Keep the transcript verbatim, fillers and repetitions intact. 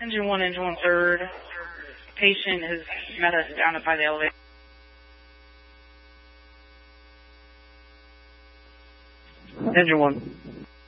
Engine one, engine one third. Patient has met us down by the elevator. Engine one.